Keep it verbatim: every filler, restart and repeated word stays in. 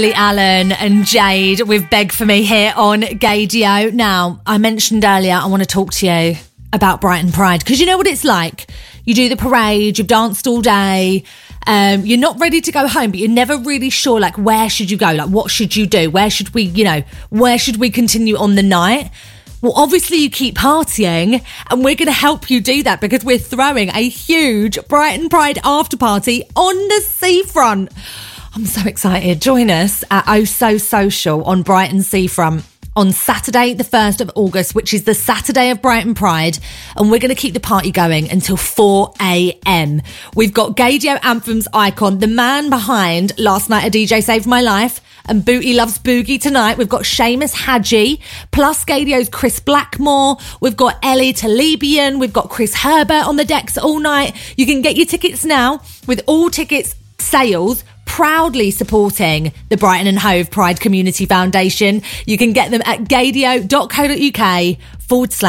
Lily Allen and Jade with Beg For Me here on Gaydio. Now, I mentioned earlier I want to talk to you about Brighton Pride, because you know what it's like. You do the parade, you've danced all day, um, you're not ready to go home, but you're never really sure, like, where should you go? Like, what should you do? Where should we, you know, where should we continue on the night? Well, obviously you keep partying, and we're going to help you do that because we're throwing a huge Brighton Pride after party on the seafront. I'm so excited. Join us at Oh So Social on Brighton Seafront on Saturday, the first of August, which is the Saturday of Brighton Pride, and we're going to keep the party going until four a.m. We've got Gaydio Anthems icon, the man behind Last Night a D J Saved My Life and Booty Loves Boogie Tonight. We've got Seamus Hadji, plus Gaydio's Chris Blackmore. We've got Ellie Talibian. We've got Chris Herbert on the decks all night. You can get your tickets now with all tickets sales proudly supporting the Brighton and Hove Pride Community Foundation. You can get them at gaydio.co.uk forward slash